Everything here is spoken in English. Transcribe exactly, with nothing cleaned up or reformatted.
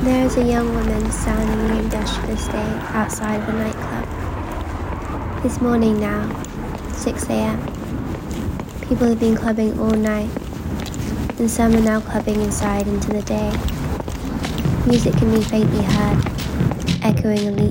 There is a young woman standing in an industrialist day outside of a nightclub. It's morning now, six a.m. People have been clubbing all night, and some are now clubbing inside into the day. Music can be faintly heard, echoing a